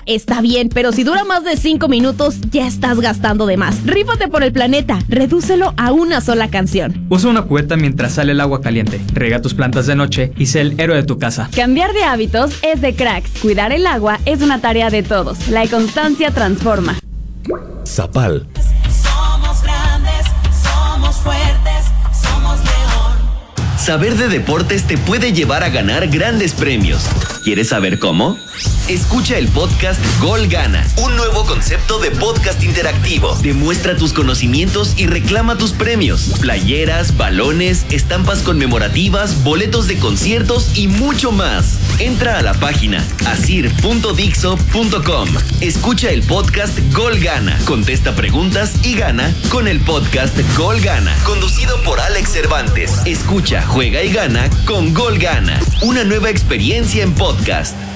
hora está bien, pero si dura más de 5 minutos, ya estás gastando de más. Rífate por el planeta, redúcelo a una sola canción. Usa una cubeta mientras sale el agua caliente, riega tus plantas de noche y sé el héroe de tu casa. Cambiar de hábitos es de cracks. Cuidar el agua es una tarea de todos. La constancia transforma. Zapal. Somos grandes, somos fuertes, somos León. Saber de deportes te puede llevar a ganar grandes premios. ¿Quieres saber cómo? Escucha el podcast Gol Gana, un nuevo concepto de podcast interactivo. Demuestra tus conocimientos y reclama tus premios. Playeras, balones, estampas conmemorativas, boletos de conciertos y mucho más. Entra a la página asir.dixo.com. Escucha el podcast Gol Gana. Contesta preguntas y gana con el podcast Gol Gana. Conducido por Alex Cervantes. Escucha, juega y gana con Gol Gana. Una nueva experiencia en podcast.